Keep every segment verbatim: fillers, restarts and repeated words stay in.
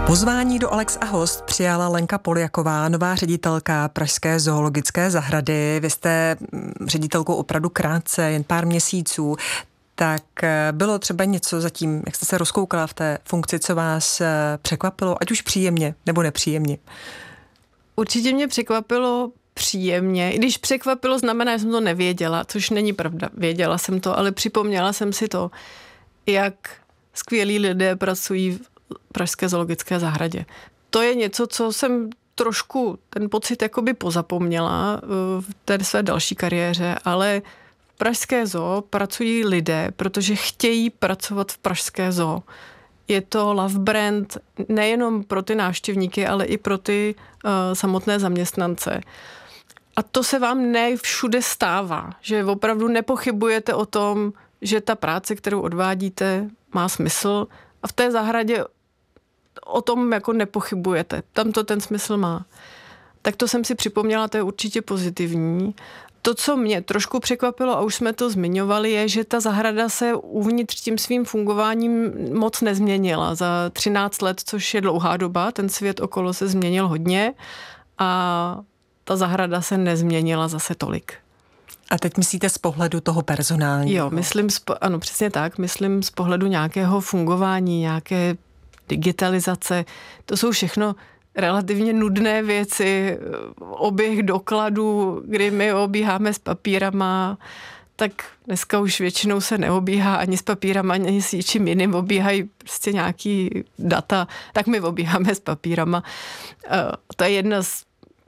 Pozvání do Alex a host přijala Lenka Poljaková, nová ředitelka Pražské zoologické zahrady. Vy jste ředitelkou opravdu krátce, jen pár měsíců. Tak bylo třeba něco zatím, jak jste se rozkoukala v té funkci, co vás překvapilo, ať už příjemně nebo nepříjemně? Určitě mě překvapilo příjemně. I když překvapilo, znamená, že jsem to nevěděla, což není pravda. Věděla jsem to, ale připomněla jsem si to, jak skvělí lidé pracují v Pražské zoologické zahradě. To je něco, co jsem trošku ten pocit jakoby pozapomněla v té své další kariéře, ale v Pražské zoo pracují lidé, protože chtějí pracovat v Pražské zoo. Je to love brand nejenom pro ty návštěvníky, ale i pro ty uh, samotné zaměstnance. A to se vám ne všude stává, že opravdu nepochybujete o tom, že ta práce, kterou odvádíte, má smysl. A v té zahradě o tom jako nepochybujete. Tam to ten smysl má. Tak to jsem si připomněla, to je určitě pozitivní. To, co mě trošku překvapilo, a už jsme to zmiňovali, je, že ta zahrada se uvnitř tím svým fungováním moc nezměnila. Za třináct let, což je dlouhá doba, ten svět okolo se změnil hodně a ta zahrada se nezměnila zase tolik. A teď myslíte z pohledu toho personálního? Jo, myslím, ano, přesně tak. Myslím z pohledu nějakého fungování, nějaké digitalizace. To jsou všechno relativně nudné věci, oběh dokladů, kdy my obíháme s papírama, tak dneska už většinou se neobíhá ani s papírama, ani s něčím jiným, obíhají prostě nějaký data, tak my obíháme s papírama. To je jedna z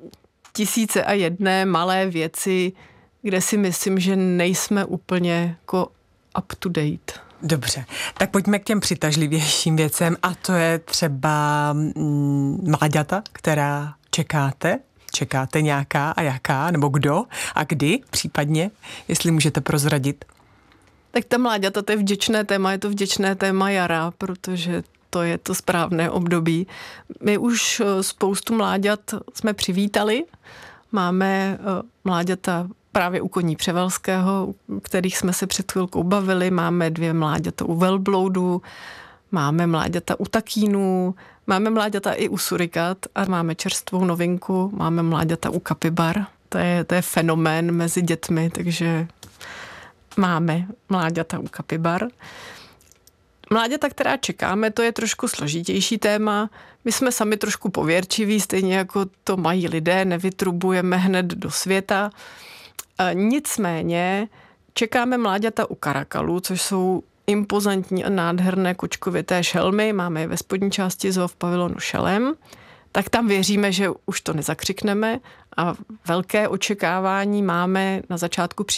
tisíce a jedné malé věci, kde si myslím, že nejsme úplně jako up to date. Dobře, tak pojďme k těm přitažlivějším věcem a to je třeba mm, mláďata, která čekáte. Čekáte nějaká a jaká, nebo kdo a kdy případně, jestli můžete prozradit. Tak ta mláďata, to je vděčné téma, je to vděčné téma jara, protože to je to správné období. My už spoustu mláďat jsme přivítali, máme mláďata právě u koní Převalského, u kterých jsme se před chvilkou bavili. Máme dvě mláďata u velbloudu, máme mláďata u takínů, máme mláďata i u surikat a máme čerstvou novinku, máme mláďata u kapibar. To je, to je fenomén mezi dětmi, takže máme mláďata u kapibar. Mláďata, která čekáme, to je trošku složitější téma. My jsme sami trošku pověrčiví, stejně jako to mají lidé, nevytrubujeme hned do světa. Nicméně čekáme mláďata u karakalů, což jsou impozantní a nádherné kočkovité šelmy. Máme je ve spodní části zoo v pavilonu šelem. Tak tam věříme, že už to nezakřikneme a velké očekávání máme na začátku příště.